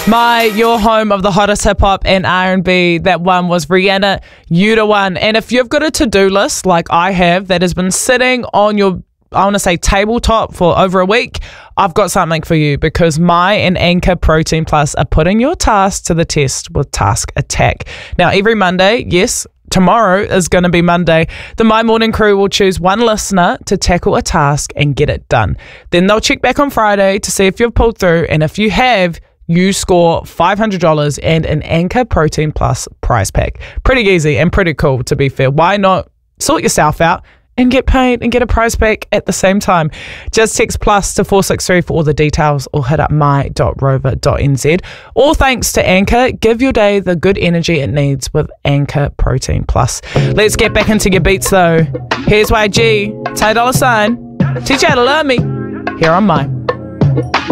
Your home of the hottest hip hop and R&B. That one was Rihanna, You the One. And if you've got a to-do list like I have that has been sitting on your, I want to say, tabletop for over a week, I've got something for you, because My and Anchor Protein Plus are putting your tasks to the test with Task Attack. Now, every Monday, yes, tomorrow is going to be Monday, the My Morning crew will choose one listener to tackle a task and get it done. Then they'll check back on Friday to see if you've pulled through, and if you have, you score $500 and an Anchor Protein Plus prize pack. Pretty easy and pretty cool, to be fair. Why not sort yourself out and get paid and get a prize pack at the same time? Just text plus to 463 for all the details, or hit up my.rover.nz. All thanks to Anchor. Give your day the good energy it needs with Anchor Protein Plus. Let's get back into your beats though. Here's YG, Ty Dolla $ign, teach you how to love me, here on My.